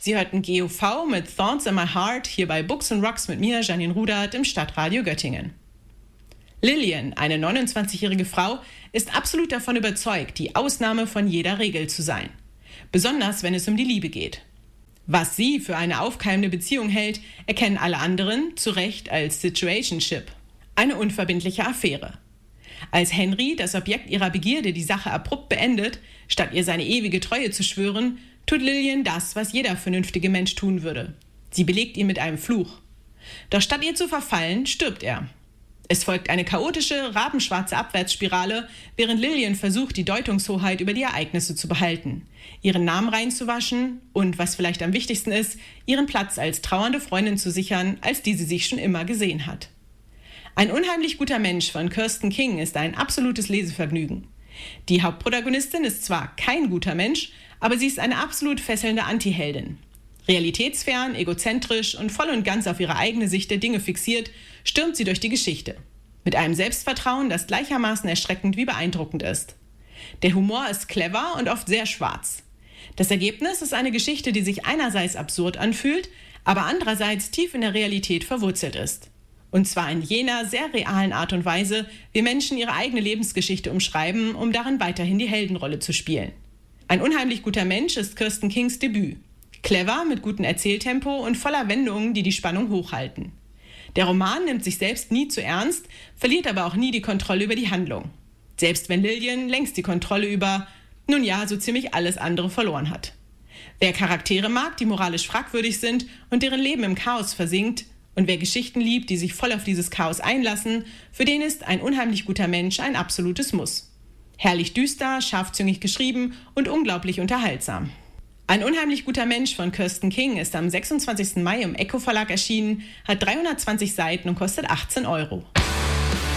Sie hörten GOV mit Thorns in My Heart hier bei Books and Rocks mit mir, Janine Rudert, im Stadtradio Göttingen. Lillian, eine 29-jährige Frau, ist absolut davon überzeugt, die Ausnahme von jeder Regel zu sein. Besonders, wenn es um die Liebe geht. Was sie für eine aufkeimende Beziehung hält, erkennen alle anderen zu Recht als Situationship, eine unverbindliche Affäre. Als Henry, das Objekt ihrer Begierde, die Sache abrupt beendet, statt ihr seine ewige Treue zu schwören, tut Lillian das, was jeder vernünftige Mensch tun würde. Sie belegt ihn mit einem Fluch. Doch statt ihr zu verfallen, stirbt er. Es folgt eine chaotische, rabenschwarze Abwärtsspirale, während Lillian versucht, die Deutungshoheit über die Ereignisse zu behalten, ihren Namen reinzuwaschen und, was vielleicht am wichtigsten ist, ihren Platz als trauernde Freundin zu sichern, als die sie sich schon immer gesehen hat. Ein unheimlich guter Mensch von Kirsten King ist ein absolutes Lesevergnügen. Die Hauptprotagonistin ist zwar kein guter Mensch, aber sie ist eine absolut fesselnde Antiheldin. Realitätsfern, egozentrisch und voll und ganz auf ihre eigene Sicht der Dinge fixiert, stürmt sie durch die Geschichte. Mit einem Selbstvertrauen, das gleichermaßen erschreckend wie beeindruckend ist. Der Humor ist clever und oft sehr schwarz. Das Ergebnis ist eine Geschichte, die sich einerseits absurd anfühlt, aber andererseits tief in der Realität verwurzelt ist. Und zwar in jener sehr realen Art und Weise, wie Menschen ihre eigene Lebensgeschichte umschreiben, um darin weiterhin die Heldenrolle zu spielen. Ein unheimlich guter Mensch ist Kirsten Kings Debüt. Clever, mit gutem Erzähltempo und voller Wendungen, die die Spannung hochhalten. Der Roman nimmt sich selbst nie zu ernst, verliert aber auch nie die Kontrolle über die Handlung. Selbst wenn Lillian längst die Kontrolle über, nun ja, so ziemlich alles andere verloren hat. Wer Charaktere mag, die moralisch fragwürdig sind und deren Leben im Chaos versinkt, und wer Geschichten liebt, die sich voll auf dieses Chaos einlassen, für den ist ein unheimlich guter Mensch ein absolutes Muss. Herrlich düster, scharfzüngig geschrieben und unglaublich unterhaltsam. Ein unheimlich guter Mensch von Kirsten King ist am 26. Mai im Echo Verlag erschienen, hat 320 Seiten und kostet 18 €.